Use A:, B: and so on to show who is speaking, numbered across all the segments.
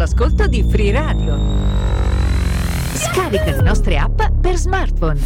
A: all'ascolto di Free Radio. Scarica le nostre app per smartphone.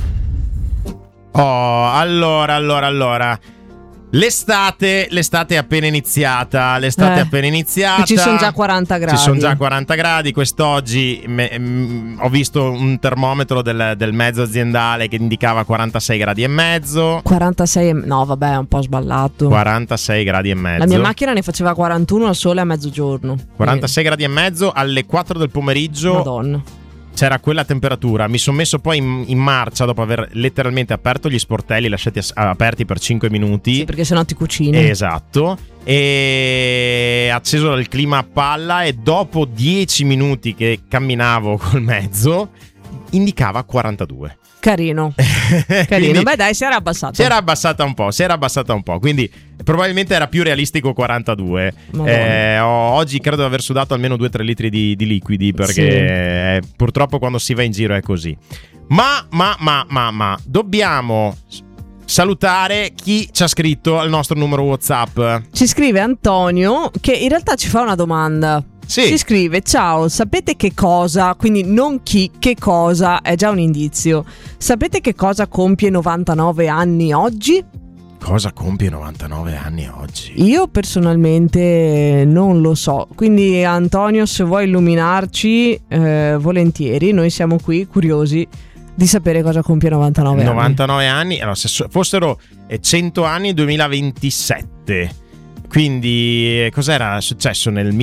B: Allora. L'estate è appena iniziata.
C: Ci sono già 40 gradi.
B: Ci sono già 40 gradi. Quest'oggi ho visto un termometro del mezzo aziendale che indicava 46 gradi e mezzo.
C: 46, no vabbè, è un po' sballato.
B: 46 gradi e mezzo.
C: La mia macchina ne faceva 41 al sole a mezzogiorno.
B: 46 gradi e mezzo alle 4 del pomeriggio.
C: Madonna.
B: C'era quella temperatura. Mi sono messo poi in marcia dopo aver letteralmente aperto gli sportelli, lasciati aperti per 5 minuti.
C: Sì, perché sennò ti cucini.
B: Esatto. E acceso il clima a palla, e dopo 10 minuti che camminavo col mezzo indicava 42.
C: Carino.
B: Quindi,
C: beh dai, si era abbassato.
B: Si era abbassata un po', quindi probabilmente era più realistico 42. Oggi credo di aver sudato almeno 2-3 litri di liquidi, perché purtroppo quando si va in giro è così. Ma dobbiamo salutare chi ci ha scritto al nostro numero WhatsApp.
C: Ci scrive Antonio, che in realtà ci fa una domanda.
B: Sì.
C: Ci scrive: ciao, sapete che cosa, quindi non chi, che cosa, è già un indizio. Sapete che cosa compie 99 anni oggi?
B: Cosa compie 99 anni oggi?
C: Io personalmente non lo so, quindi Antonio, se vuoi illuminarci, volentieri, noi siamo qui curiosi di sapere cosa compie 99 anni.
B: 99 anni, allora, se fossero 100 anni 2027. Quindi cos'era successo nel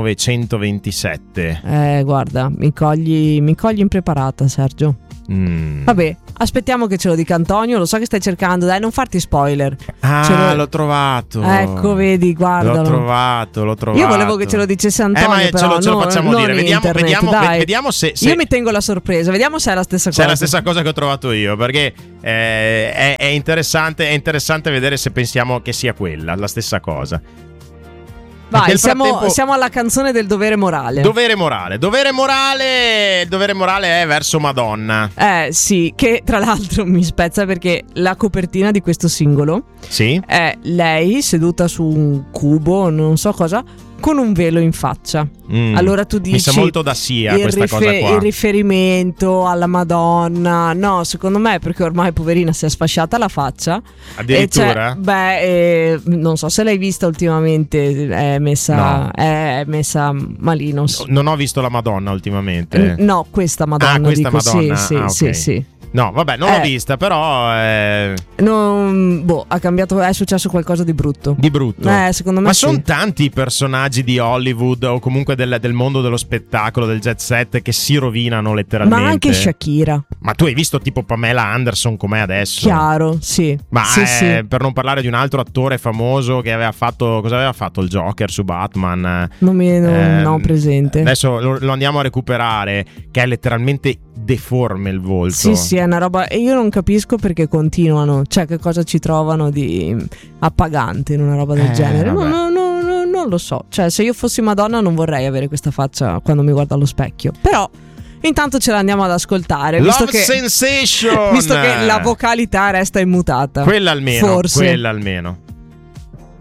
B: 1927?
C: Guarda, mi cogli impreparata, Sergio. Vabbè, aspettiamo che ce lo dica Antonio. Lo so che stai cercando, dai, non farti spoiler.
B: L'ho trovato.
C: Ecco, vedi, guardalo.
B: L'ho trovato.
C: Io volevo che ce lo dicesse Antonio,
B: ma
C: però
B: ce lo facciamo dire. Vediamo se
C: io mi tengo la sorpresa. Vediamo se è la stessa cosa.
B: Se è la stessa cosa che ho trovato io, perché è interessante vedere se pensiamo che sia quella, la stessa cosa.
C: Vai, siamo alla canzone del dovere morale.
B: Dovere morale è verso Madonna.
C: Sì, che tra l'altro mi spezza, perché la copertina di questo singolo è lei seduta su un cubo, non so cosa, con un velo in faccia. Allora tu dici,
B: mi sa molto da Sia questa cosa qua.
C: Il riferimento alla Madonna. No, secondo me è perché ormai poverina si è sfasciata la faccia.
B: Addirittura?
C: Non so se l'hai vista ultimamente. È messa malino.
B: Non ho visto la Madonna ultimamente.
C: No, questa Madonna.
B: Questa
C: dico,
B: Madonna.
C: Sì.
B: No, vabbè, non l'ho vista, però ha
C: cambiato, è successo qualcosa di brutto. Secondo me.
B: Ma sono tanti i personaggi di Hollywood o comunque del mondo dello spettacolo, del jet set, che si rovinano letteralmente.
C: Ma anche Shakira.
B: Ma tu hai visto tipo Pamela Anderson com'è adesso?
C: Chiaro, sì.
B: Ma
C: sì.
B: Per non parlare di un altro attore famoso che aveva fatto, cosa aveva fatto il Joker su Batman?
C: Non ho presente.
B: Adesso lo andiamo a recuperare, che è letteralmente deforme il volto.
C: Sì, è una roba, e io non capisco perché continuano, cioè che cosa ci trovano di appagante in una roba del genere. Non lo so, cioè se io fossi Madonna non vorrei avere questa faccia quando mi guardo allo specchio. Però intanto ce l'andiamo ad ascoltare, visto
B: Sensation,
C: visto che la vocalità resta immutata.
B: Quella almeno,
C: forse.
B: quella almeno.